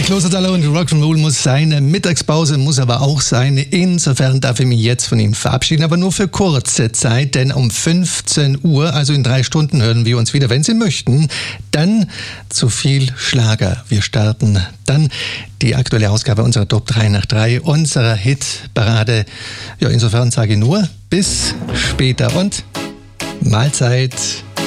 Klostertaler und Rock'n'Roll muss sein. Mittagspause muss aber auch sein. Insofern darf ich mich jetzt von Ihnen verabschieden, aber nur für kurze Zeit, denn um 15 Uhr, also in 3 Stunden, hören wir uns wieder, wenn Sie möchten. Dann zu viel Schlager. Wir starten dann die aktuelle Ausgabe unserer Top 3 nach 3, unserer Hitparade. Ja, insofern sage ich nur, bis später und Mahlzeit.